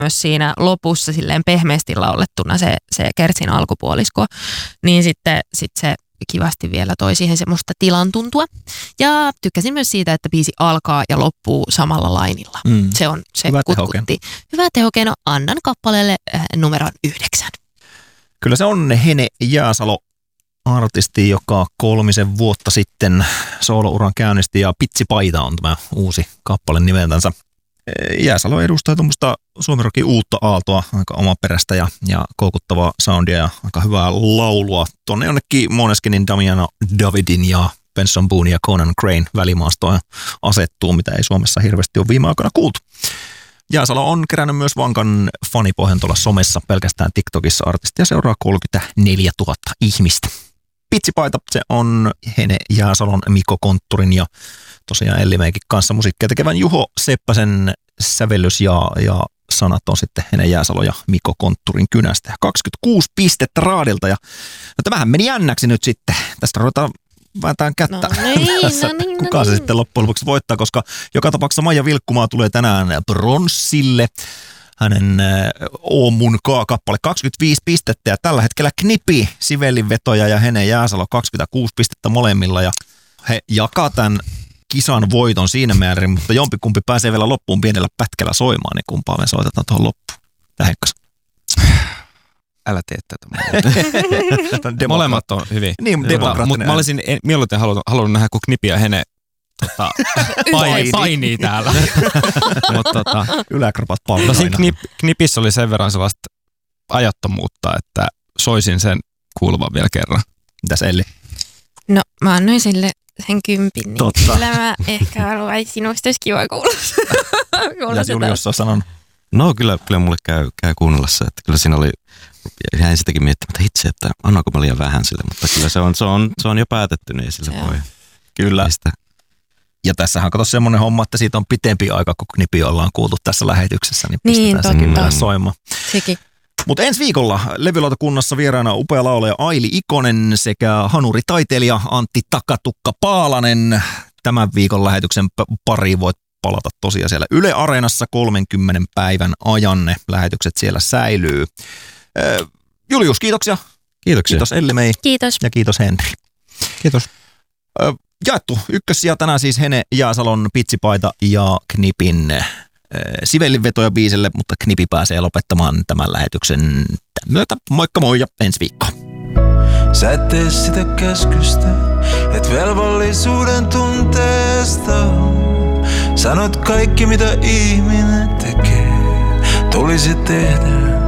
myös siinä lopussa silleen pehmeästi laulettuna se kertsin alkupuolisko, niin sitten se kivasti vielä toi siihen semmoista tilan tuntua. Ja tykkäsin myös siitä, että biisi alkaa ja loppuu samalla lainilla. Se hyvä kutkutti. Hyvä tehokeino. Annan kappaleelle numeron 9. Kyllä se on Hene Jääsalo, artisti, joka 3 vuotta sitten soolouran käynnisti, ja Pitsipaita on tämä uusi kappale nimeltänsä. Jääsalo edustaa tuommoista suomirokin uutta aaltoa, aika omaperäistä ja koukuttavaa soundia ja aika hyvää laulua. Tuonne jonnekin Måneskinin Damiano Davidin ja Benson Boone ja Conan Crane välimaastoon asettuu, mitä ei Suomessa hirveästi ole viime aikoina kuultu. Jääsalo on kerännyt myös vankan fanipohjan tuolla somessa, pelkästään TikTokissa artistia seuraa 34 000 ihmistä. Pitsipaita, se on Hene Jääsalon, Mikko Kontturin ja tosiaan Ellimeikin kanssa musiikkia tekevän Juho Seppäsen sävellys ja sanat on sitten Hene Jääsalo ja Mikko Kontturin kynästä. 26 pistettä raadilta ja no tämähän meni jännäksi nyt sitten. Tästä ruvetaan vääntään kättä. Kuka se sitten loppujen lopuksi voittaa, koska joka tapauksessa Maija Vilkkumaa tulee tänään bronssille. Hänen Oomun kappale 25 pistettä ja tällä hetkellä Knipi, Sivellin vetoja ja Hene Jääsalo 26 pistettä molemmilla ja he jakaa tämän kisan voiton siinä määrin, mutta jompikumpi pääsee vielä loppuun pienellä pätkällä soimaan, niin kumpaa me soitetaan tuohon loppuun. Henkkas. Älä tee tätä. Molemmat on hyvin. Niin, demokraattinen. Mä olisin mieluiten halunnut nähdä, kun Knipi ja Hene painii täällä. Yläkropat painii. No siinä Knipissä oli sen verran sellaista ajattomuutta, että soisin sen kuuluvan vielä kerran. Mitäs Elli? No mä annoin sille sen 10, niin totta. Kyllä mä ehkä haluaisin sinusta, olisi kiva kuulla. Mitäs Julius on sanonut? No kyllä mulle käy kuunnella se, että kyllä siinä oli, jäin sitäkin miettimään, että itse, että annaanko mä liian vähän sille, mutta kyllä se on jo päätetty, niin sille voi. Kyllä. Ja tässähän kato semmoinen homma, että siitä on pitempi aika, kun Knipi ollaan kuultu tässä lähetyksessä, niin pistetään sen kyllä soimaan. Sekin. Mutta ensi viikolla levylautakunnassa vieraana upea laulaja Aili Ikonen sekä hanuritaiteilija Antti Takatukka Paalanen. Tämän viikon lähetyksen pariin voit palata tosiaan siellä Yle Areenassa 30 päivän ajan. Ne lähetykset siellä säilyy. Julius, kiitoksia. Kiitoksia. Kiitos Elli-Mei. Kiitos. Ja kiitos Henri. Kiitos. Jaettu ykkössija tänään siis Hene Jääsalon Pitsipaita ja Knipin Sivellin vetoja biisille, mutta Knipi pääsee lopettamaan tämän lähetyksen tämän myötä. Moikka moi ja ensi viikkoon. Sä et tee sitä käskystä, et velvollisuuden tunteesta. Sanot kaikki mitä ihminen tekee, tulisi tehdä.